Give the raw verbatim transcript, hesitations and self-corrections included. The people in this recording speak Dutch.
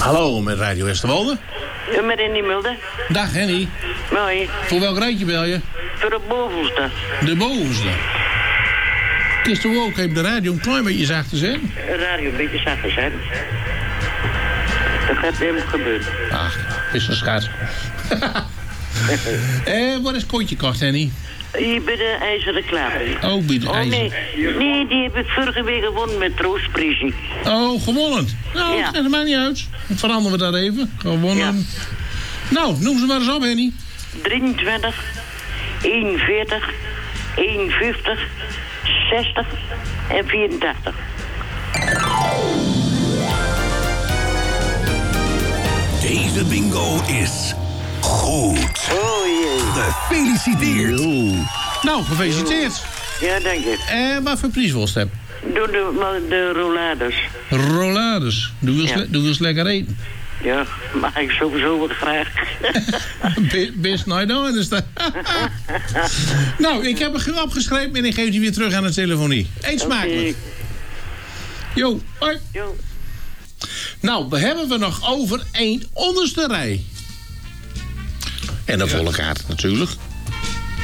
Hallo, met Radio Westerwolde. Ja, met Henny Mulder. Dag Henny. Mooi. Voor welk rijtje bel je? Voor de bovenste. De bovenste. Kist toch ook even de radio een klein beetje zachter zijn? De radio een beetje zachter zijn. Dat gaat helemaal gebeuren. Ach, is een schat. eh, wat is kontje kost, Henny? Hier bij de IJzeren Klaver. Oh, bij de oh, IJzeren. Nee. nee, die heb ik vorige week gewonnen met troostprijzie. Oh, gewonnen. Nou, ja. dat maakt niet uit. Dan veranderen we dat even. Gewonnen. Ja. Nou, noem ze maar eens op, Henny. drieëntwintig, eenenveertig, eenenvijftig, zestig en vierentachtig. Deze bingo is goed. Oh jee. Gefeliciteerd. Yo. Nou, gefeliciteerd. Ja, dank je. En wat voor prijs was het? Doe de, de rollades. Rollades. Doe eens, ja. Doe eens lekker eten. Ja, mag ik sowieso wel graag. Best nooit aan is dat. Nou, ik heb hem opgeschreven en ik geef die weer terug aan de telefonie. Eet smakelijk. Okay. Jo, hoi. Jo. Nou, we hebben we nog over één onderste rij. En de volle kaart natuurlijk.